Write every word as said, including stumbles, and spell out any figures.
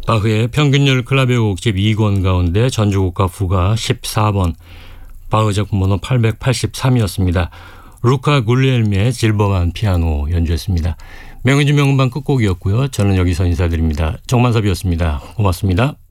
바흐의 평균율 클라베오 곡집 이 권 가운데 전주국가 부가 십사 번, 바흐 작품 번호 팔백팔십삼이었습니다. 루카 굴리엘미의 질버만 피아노 연주했습니다. 명은지 명음반 끝곡이었고요. 저는 여기서 인사드립니다. 정만섭이었습니다. 고맙습니다.